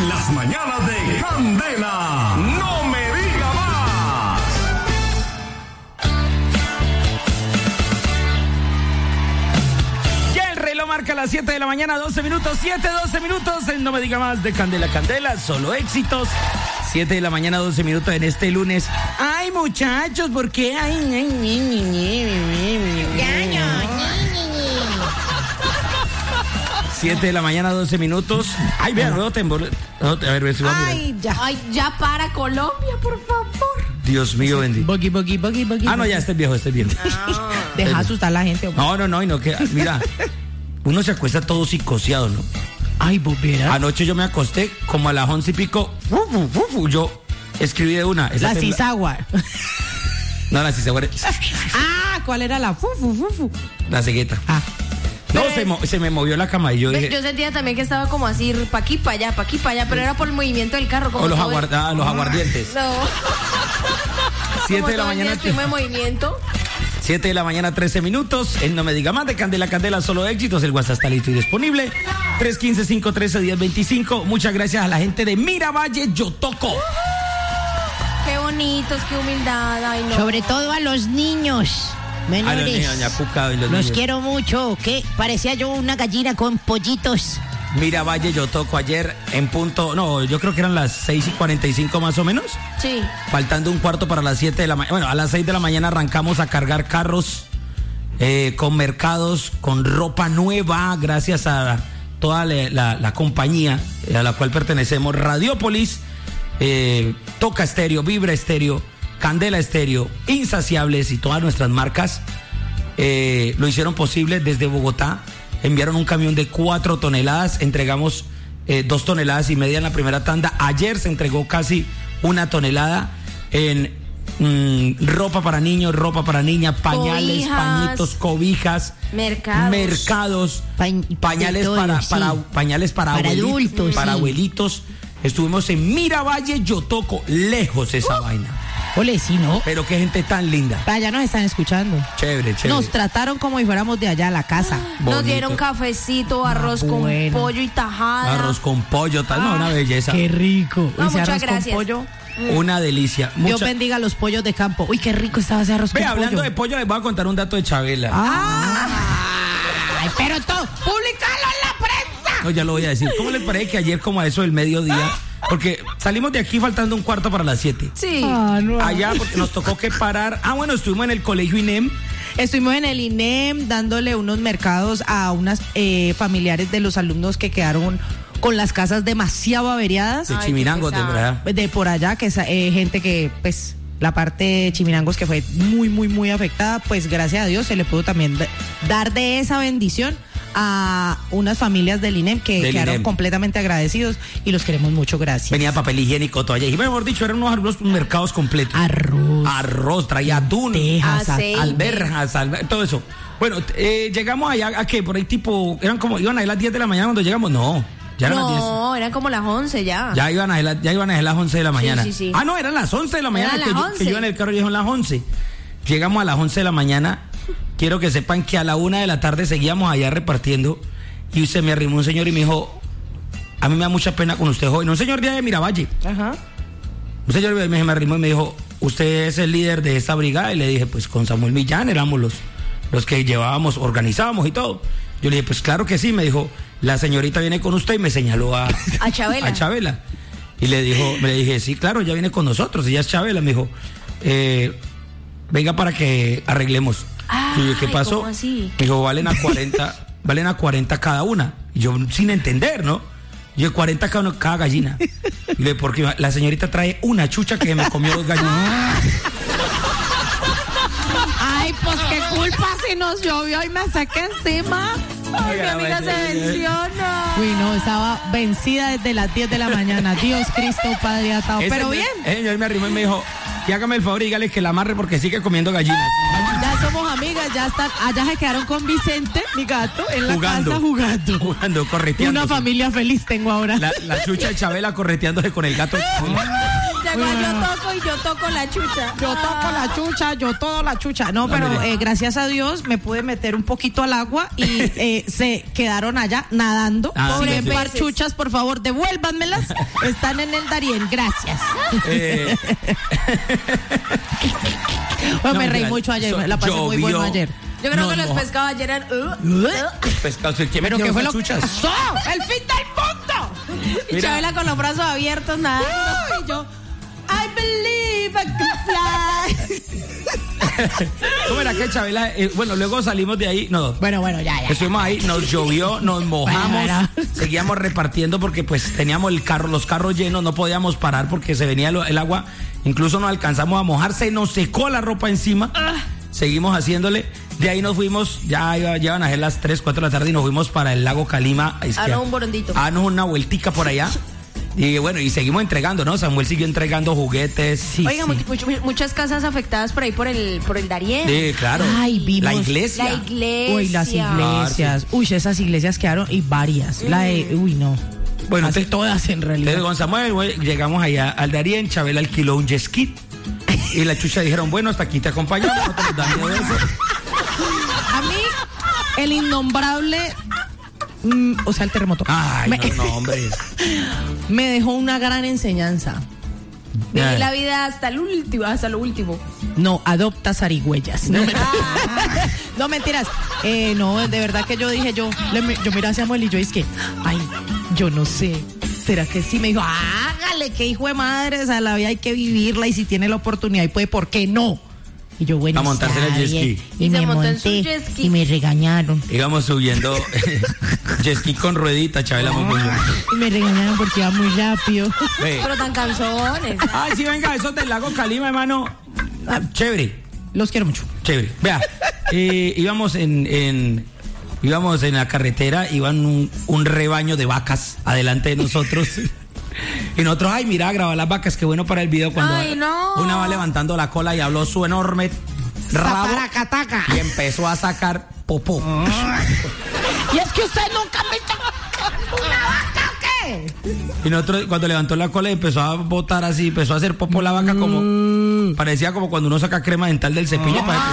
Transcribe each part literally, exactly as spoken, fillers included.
En las mañanas de Candela. No me diga más. Ya el reloj marca las siete de la mañana, doce minutos, siete, doce minutos. En No me diga más de Candela, Candela, solo éxitos. siete de la mañana, doce minutos en este lunes. Ay, muchachos, ¿por qué? Ay, ay, ñi, ñi, ñi, ñi, ñi, ñi. siete de la mañana, doce minutos. Ay, vea, nuevo temblor. A ver, ve si va a mirar. Ay, ya. Ay, ya para Colombia, por favor. Dios mío, bendito. Boggy, boggy, boggy, boggy. Ah, no, ya, este es viejo, este es viejo. Ah. Deja asustar a la gente. ¿O? No, no, no, y no, que, mira, uno se acuesta todo psicoseado, ¿no? Ay, bobera. Anoche yo me acosté como a las once y pico. Uf, uf, uf, yo escribí de una. La tembla... cisagua. No, la cisagua. Ah, ¿cuál era la fufu, fufu? La cegueta. Ah. No, Pero se, mo- se me movió la cama y yo dije... Yo sentía también que estaba como así, pa' aquí, pa' allá, pa' aquí, pa' allá, pero era por el movimiento del carro. Como O los, todo aguard- el... ah, los aguardientes. No. siete Como de la todo el día mañana. estuvimos en movimiento. siete de la mañana, trece minutos. En No me diga más de Candela, Candela, solo éxitos. El WhatsApp está listo y disponible. tres uno cinco, cinco uno tres, uno cero dos cinco. Muchas gracias a la gente de Miravalle, Yotoco. Qué bonitos, qué humildad. Ay, no. Sobre todo a los niños A los menores. niños, doña Cuca y los Los niños. quiero mucho. ¿Qué? Parecía yo una gallina con pollitos. Miravalle, Yotoco, ayer en punto, no, yo creo que eran las seis y cuarenta y cinco más o menos. Sí. Faltando un cuarto para las siete de la mañana. Bueno, a las seis de la mañana arrancamos a cargar carros eh, con mercados, con ropa nueva, gracias a toda la, la, la compañía a la cual pertenecemos, Radiópolis, eh, Toca Estéreo, Vibra Estéreo, Candela Estéreo, Insaciables y todas nuestras marcas eh, lo hicieron posible desde Bogotá. Enviaron un camión de cuatro toneladas, entregamos eh, dos toneladas y media en la primera tanda. Ayer se entregó casi una tonelada en mm, ropa para niños, ropa para niñas, pañales, Cobijas. pañitos, cobijas, Mercados. mercados, Pa- pañales de todo, para, sí. para pañales para, Para abuelitos, adultos, para sí. abuelitos. Estuvimos en Miravalle, Yotoco, lejos esa Uh. vaina. Ole, sí, ¿no? Pero qué gente tan linda. Allá nos están escuchando. Chévere, chévere. Nos trataron como si fuéramos de allá a la casa. Nos Bonito. dieron cafecito, arroz bueno. con pollo y tajada. Arroz con pollo, tal, no, una belleza. Qué rico. No, Ese muchas arroz gracias. con pollo. Una delicia. Dios Mucha- bendiga los pollos de campo. Uy, qué rico estaba ese arroz Ve, con hablando pollo. de pollo, les voy a contar un dato de Chabela. Ay, pero todo, publicalo en la prensa. No, ya lo voy a decir. ¿Cómo les parece que ayer, como a eso del mediodía, porque salimos de aquí faltando un cuarto para las siete? Sí. Ah, no. Allá, porque nos tocó que parar. Ah, bueno, estuvimos en el colegio I N E M. Estuvimos en el I N E M dándole unos mercados a unas eh, familiares de los alumnos que quedaron con las casas demasiado averiadas. De Ay, qué Chimirangos, de pesado. verdad. De por allá, que es eh, gente que, pues, la parte de Chimirangos que fue muy, muy, muy afectada, pues gracias a Dios se le pudo también da- dar de esa bendición a unas familias del I N E M que Del quedaron I N E M. completamente agradecidos y los queremos mucho, gracias. Venía papel higiénico, toalla. Y mejor dicho, eran unos, unos mercados completos. Arroz, Arroz, traía atún, tejas, aceite. alberjas, alber- todo eso. Bueno, eh, llegamos allá, ¿a qué? Por ahí tipo, eran como, iban a ser las diez de la mañana cuando llegamos. No, ya eran las diez. No, eran como las once ya. Ya iban a ser las, ya iban a ser las once de la mañana. sí, sí. Ah, no, eran las once de la mañana Eran que las yo, que once. yo en el carro llegaron las once. Llegamos a las once de la mañana. Quiero que sepan que a la una de la tarde seguíamos allá repartiendo y se me arrimó un señor y me dijo, a mí me da mucha pena con usted, joven. Un señor de allá de Miravalle. Ajá. Un señor me, me arrimó y me dijo, usted es el líder de esta brigada. Y le dije, pues con Samuel Millán éramos los, los que llevábamos, organizábamos y todo. Yo le dije, pues claro que sí. Me dijo, la señorita viene con usted y me señaló a, A Chabela. a Chabela. Y le dijo, me le dije, sí, claro, ya viene con nosotros, ella es Chabela. Me dijo, eh, venga para que arreglemos. Ay, Y yo, ¿qué pasó? ¿cómo así? Me dijo, valen a cuarenta, valen a cuarenta cada una. Y yo sin entender, ¿no? Y yo, cuarenta cada, uno- cada gallina. Y le dije, porque la señorita trae una chucha que me comió dos gallinas. Ay, pues qué culpa si nos llovió y me saqué encima. Ay, mi amiga se menciona. Uy, no, estaba vencida desde las diez de la mañana. Dios, Cristo, Padre atado. Ese Pero me- bien, Ese señor me arrimó y me dijo, y hágame el favor y dígale que la amarre porque sigue comiendo gallinas. ya somos amigas. amigas ya están, allá se quedaron con Vicente, mi gato, en la Jugando. casa jugando. Jugando, correteando. Una familia feliz tengo ahora. La, la chucha de Chabela correteándose con el gato. Ya cuando yo toco y yo toco la chucha. Yo toco la chucha, yo todo la chucha. No, pero mire. eh, gracias a Dios me pude meter un poquito al agua y eh, se quedaron allá nadando. Ah, Si sí, ven sí. par chuchas, por favor, devuélvanmelas. Están en el Darién, gracias. Eh, Bueno, no, me reí mira, mucho ayer, so- la pasé muy llovió. bueno ayer. Yo creo No, que los no. pescados ayer eran. uh, uh, Pescado, ¿quién ¿Pero metió qué fue esas lo que chuchas? pasó? ¡El fin del mundo! y Mira. Chabela con los brazos abiertos, nada. Y yo, I believe I can fly. ¿Cómo era que Chabela? Eh, bueno, luego salimos de ahí. No, Bueno, bueno, ya, ya. estuvimos ahí, nos llovió, nos mojamos, Bueno, seguíamos repartiendo porque pues teníamos el carro, los carros llenos, no podíamos parar porque se venía el, el agua, incluso nos alcanzamos a mojar, se nos secó la ropa encima, seguimos haciéndole, de ahí nos fuimos, ya iba, ya iban a ser las tres, cuatro de la tarde y nos fuimos para el lago Calima. a esquiar. Ah, no, un borondito. Ah, no, una vueltica por allá. Y bueno, y seguimos entregando, ¿no? Samuel siguió entregando juguetes. Sí, Oiga, sí. much- much- muchas casas afectadas por ahí por el, por el Darién. Sí, claro. Ay, vimos la iglesia. La iglesia. Uy, las iglesias. Uy, esas iglesias quedaron, y varias. La de, uy, no. Bueno, Casi te- todas en realidad. Entonces, con Samuel, güey, llegamos allá al Darién, Chabela alquiló un jet ski. Y la chucha dijeron, bueno, hasta aquí te acompañamos, no te nos da miedo eso. A mí, el innombrable, mm, o sea, el terremoto, Ay, me, no, no, hombre. me dejó una gran enseñanza. Viví la vida hasta el último, hasta lo último. No, adopta zarigüeyas. No, mentiras. No, mentiras. Eh, no, de verdad que yo dije, yo, le- yo miré a Samuel y yo es que, ay, yo no sé. ¿Será que sí? Me dijo, hágale, que hijo de madre, o sea, la vida hay que vivirla y si tiene la oportunidad y puede, ¿por qué no? Y yo, bueno, A montarse en el está jet bien. ski. Y, Y se me montó en su monté jet ski. y me regañaron. Íbamos subiendo jet ski con ruedita, Chabela muy bien. Y me regañaron porque iba muy rápido. Ve. Pero tan canzones. Ay, sí, venga, eso del lago Calima, hermano. Ah, chévere. Los quiero mucho. Chévere. Vea, eh, íbamos en, en íbamos en la carretera, iban un, un rebaño de vacas adelante de nosotros. Y nosotros, ay, mira, graba las vacas, qué bueno para el video cuando Ay, no. una va levantando la cola y habló su enorme rabo Zaparacataca. y empezó a sacar popó. Y es que usted nunca me está una vaca, ¿o qué? Y nosotros, cuando levantó la cola y empezó a botar así, empezó a hacer popó la vaca como, parecía como cuando uno saca crema dental del cepillo para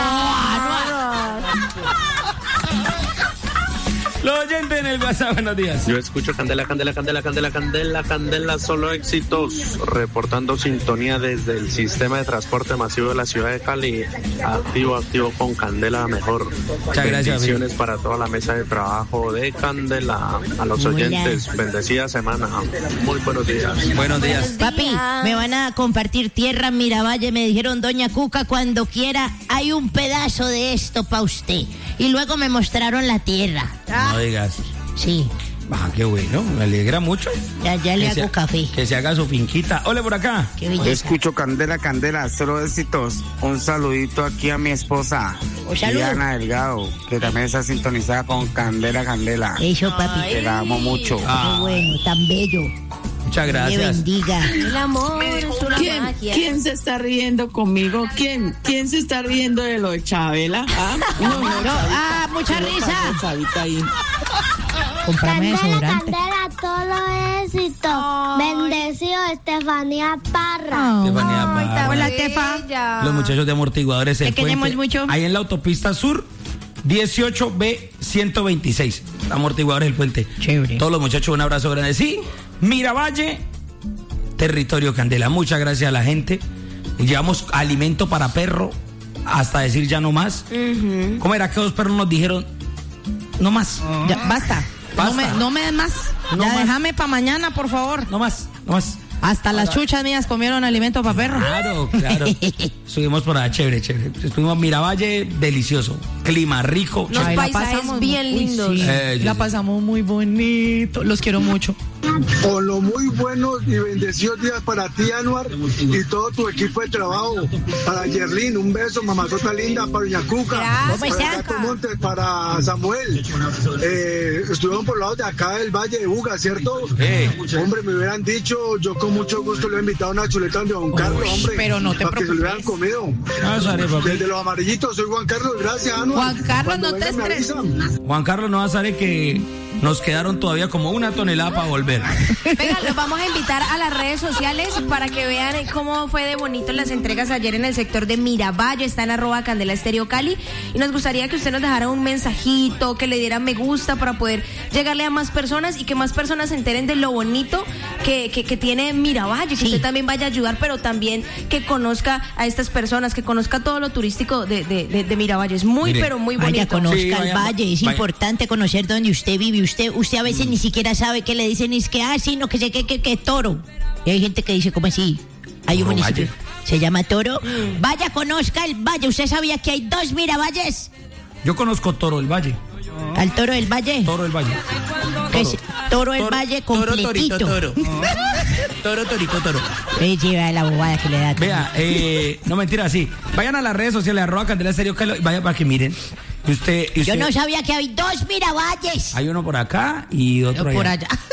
Los oyentes en el WhatsApp, buenos días. Yo escucho Candela, Candela, Candela, Candela, Candela, Candela, solo éxitos, reportando sintonía desde el sistema de transporte masivo de la ciudad de Cali. Activo, activo con Candela mejor. Muchas gracias, Bendiciones para toda la mesa de trabajo de Candela. A los Hola. oyentes, bendecida semana. Muy buenos días. Buenos días. Papi, me van a compartir tierra en Miravalle, me dijeron, doña Cuca, cuando quiera hay un pedazo de esto para usted. Y luego me mostraron la tierra. No digas. Sí, Ah, qué bueno, me alegra mucho. ya, ya le Que se- hago café. Que se haga su finquita. Ole por acá. Qué Yo belleza. escucho Candela, Candela, solo éxitos. Un saludito aquí a mi esposa, Un saludo. Diana Delgado, que también está sintonizada con Candela, Candela. Eso, papi. Que la amo mucho. Ah. Qué bueno, tan bello. Muchas Le gracias. bendiga. El amor es una ¿Quién, magia. ¿Quién se está riendo conmigo? ¿Quién? ¿Quién se está riendo de lo de Chabela? ¿Ah? No, no, No, ah, mucha risa. Chavita ahí. Comprame Candela, desodorante. Candela, todo éxito. Bendecido, Estefanía Parra. Estefanía Ay, Parra. tan Hola, bella. Tefa. Los muchachos de amortiguadores El Te queremos Puente, mucho. ahí en la autopista sur dieciocho B ciento veintiséis, amortiguadores El Puente. Chévere. Todos los muchachos, un abrazo grande. Sí, Miravalle, territorio Candela. Muchas gracias a la gente. Llevamos alimento para perro hasta decir ya no más. ¿Cómo era que dos perros nos dijeron no más? Ya, basta. Basta. No me, no me des más. No ya más. déjame para mañana, por favor. No más, no más. Hasta las chuchas mías comieron alimento para perros. Claro, claro. Subimos por allá, chévere, chévere. Estuvimos en Miravalle, delicioso. Clima rico. Los chévere. la paisajes pasamos bien muy- uy, lindos. sí, Eh, sí, la sí. pasamos muy bonito. Los quiero mucho. Con los muy buenos y bendecidos días para ti, Anuar, y todo tu equipo de trabajo. Para Yerlin, un beso, mamazota linda, para Doña Cuca, Gracias. para Gato Montes, para Samuel. Eh, estuvieron por lados de acá del Valle de Buga, ¿cierto? Eh. Hombre, me hubieran dicho, yo con mucho gusto le he invitado a una chuleta de Don Carlos, hombre. pero no te para que se lo hubieran comido. Ah, Sare, papi. Desde los amarillitos, soy Juan Carlos, gracias, Anuar. Juan Carlos, Cuando no te vengan, me estreses. avisan. Juan Carlos no va a saber que nos quedaron todavía como una tonelada para volver. Venga, los vamos a invitar a las redes sociales para que vean cómo fue de bonito las entregas ayer en el sector de Miravalle. Está en arroba Candela Estéreo Cali. Y nos gustaría que usted nos dejara un mensajito, que le diera me gusta para poder llegarle a más personas y que más personas se enteren de lo bonito que, que, que tiene Miravalle. Que Sí. usted también vaya a ayudar, pero también que conozca a estas personas, que conozca todo lo turístico de, de, de, de Miravalle. Es muy, Mire, pero muy Vaya, bonito. conozca Sí, el vaya, valle, es vaya. importante conocer dónde usted vive. Usted usted a veces ni siquiera sabe qué le dicen, es que, ah, sí, no, que sé que, que, que Toro. Y hay gente que dice, ¿cómo así? Hay un Toro municipio, Valle. se llama Toro. Vaya, conozca el valle. ¿Usted sabía que hay dos Miravalles? Yo conozco Toro del Valle. Al Toro del Valle. Toro del Valle. Que es Toro del Valle completito. Toro, torito, toro. Toro, torito, toro. Eh, lleva la bobada que le da. Vea, eh, no mentira, sí. Vayan a las redes sociales, arroba Candela Estéreo Cali, vaya para que miren. Y usted, y Yo usted- no sabía que hay dos Miravalles. Hay uno por acá y otro Por allá. allá.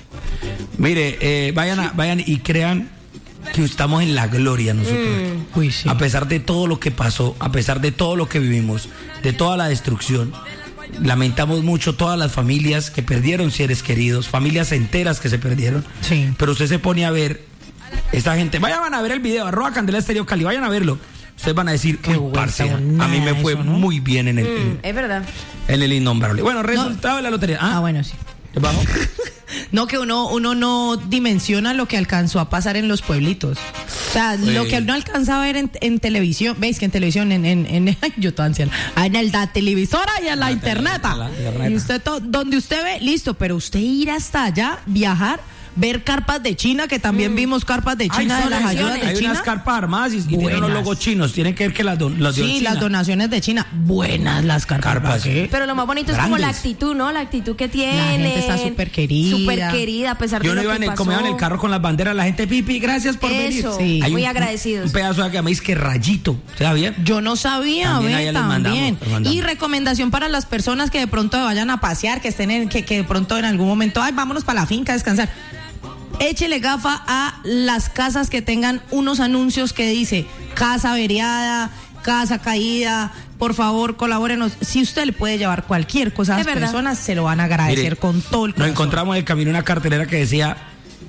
Mire, eh, vayan, a- vayan y crean que estamos en la gloria nosotros. Uy, sí. A pesar de todo lo que pasó, a pesar de todo lo que vivimos, de toda la destrucción. Lamentamos mucho todas las familias que perdieron seres queridos, familias enteras que se perdieron. Sí. Pero usted se pone a ver, esta gente, vayan a ver el video, arroba Candela Estéreo Cali, vayan a verlo. Ustedes van a decir, Qué uy, parce, vuelta, a mí me nada fue eso, ¿no? muy bien en el, en, Es verdad. en el innombrable. Bueno, resultado de la lotería. Ah, Ah, bueno, sí. ¿qué pasó? No, que uno, uno no dimensiona lo que alcanzó a pasar en los pueblitos. O sea, Sí. lo que uno alcanza a ver en, en televisión, veis que en televisión, en, en, en ay, yo estoy anciana, Ah, en el- la televisora y en la, La internet. tele- la internet. Y usted, to- donde usted ve, listo, pero usted ir hasta allá, viajar, ver carpas de China, que también vimos carpas de Ay, China, de son las ayudas de hay China. unas carpas armadas y, y tienen Buenas. los logos chinos. Tienen que ver que las, don, las dio Sí, China. las donaciones de China, buenas las carpas. Carpas. ¿qué? Pero lo más bonito es como la Grandes. actitud, ¿no? La actitud que tiene. La gente está súper querida. Súper querida, a pesar Yo de no lo iba en que el, como iba en el pasó. carro con las banderas, la gente, pipi, gracias por venir. Eso, Sí. Hay muy un- agradecidos. Un pedazo de que me dice que rayito. ¿Se bien? Yo no sabía, También ve, allá les también. mandamos, les mandamos. Y recomendación para las personas que de pronto vayan a pasear, que estén en, que, que de pronto en algún momento, ay, vámonos para la finca a descansar. Échele gafa a las casas que tengan unos anuncios que dice casa averiada, casa caída, por favor colabórenos. Si usted le puede llevar cualquier cosa a Es las verdad. personas, se lo van a agradecer Mire, con todo el Nos corazón. encontramos en el camino una cartelera que decía,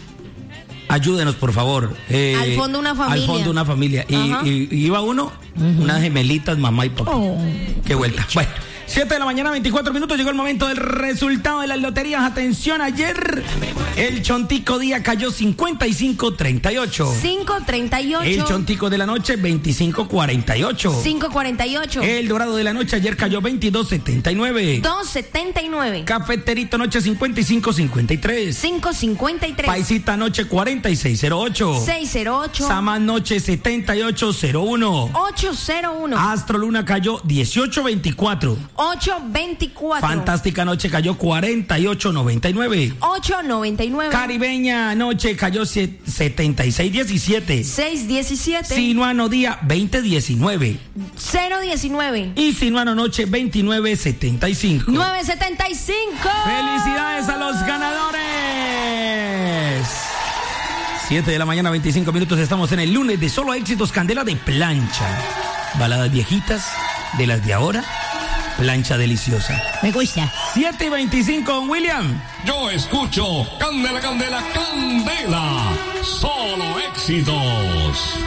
ayúdenos por favor. Eh, Al fondo una familia. Al fondo una familia. Y, Ajá. y- y iba uno, unas gemelitas, mamá y papá. Oh. Qué vuelta. Bueno, siete de la mañana, veinticuatro minutos. Llegó el momento del resultado de las loterías. Atención, ayer el Chontico Día cayó cincuenta y cinco treinta y ocho. cinco treinta y El ocho. Chontico de la noche veinticinco cuarenta y ocho. cinco cuarenta y ocho. El Dorado de la noche ayer cayó veintidós setenta y nueve. dos setenta y nueve. Cafeterito noche cincuenta y cinco cincuenta y tres. cinco cincuenta y tres. Paisita noche cuarenta y seis cero ocho. seis cero ocho. Samán noche setenta y ocho cero uno. ocho cero uno. Astro Luna cayó dieciocho veinticuatro. ocho veinticuatro. Fantástica noche cayó cuarenta y ocho noventa y nueve. ocho noventa y nueve. Caribeña noche cayó se- setenta y seis diecisiete. seis diecisiete. Sinuano día veinte diecinueve. cero diecinueve. Y Sinuano noche veintinueve setenta y cinco. nueve setenta y cinco. ¡Felicidades a los ganadores! siete de la mañana, veinticinco minutos. Estamos en el lunes de Solo Éxitos, Candela de plancha. Baladas viejitas, de las de ahora. Plancha deliciosa. Me gusta. siete y veinticinco, don William. Yo escucho Candela, Candela, Candela. Solo éxitos.